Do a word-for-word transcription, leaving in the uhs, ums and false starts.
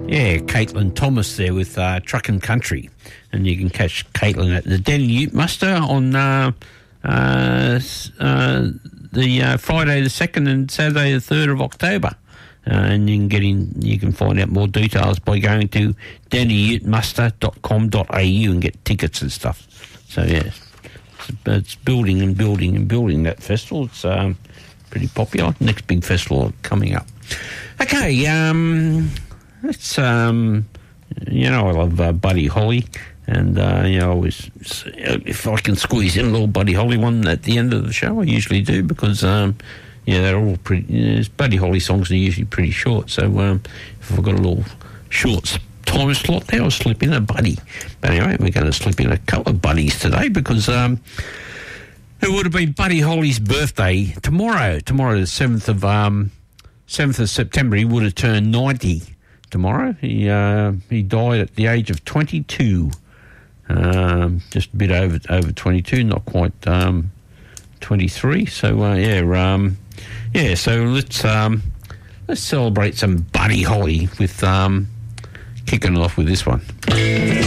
Yeah, Caitlin Thomas there with uh, Truckin' Country. And you can catch Caitlin at the Denny Ute Muster on uh, uh, uh, the uh, Friday the second and Saturday the third of October. Uh, and you can get in, you can find out more details by going to denny ute muster dot com dot a u and get tickets and stuff. So, yeah, it's, it's building and building and building, that festival. It's um, pretty popular. Next big festival coming up. Okay, um... It's, um, you know, I love uh, Buddy Holly, and, uh, you know, always, if I can squeeze in a little Buddy Holly one at the end of the show, I usually do, because, um, yeah, they're all pretty, you know, Buddy Holly songs are usually pretty short, so um, if I've got a little short time slot there, I'll slip in a Buddy. But anyway, we're going to slip in a couple of Buddies today, because um, it would have been Buddy Holly's birthday tomorrow, tomorrow the seventh of, um, seventh of September, he would have turned ninety. Tomorrow, he uh, he died at the age of twenty-two, um, just a bit over over twenty-two, not quite um, twenty-three. So uh, yeah, um, yeah. So let's um, let's celebrate some Buddy Holly with um, kicking off with this one.